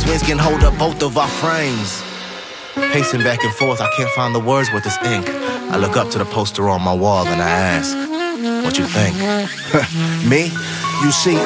winds can hold up both of our frames. Pacing back and forth, I can't find the words with this ink. I look up to the poster on my wall and I ask, what you think? Me? You see,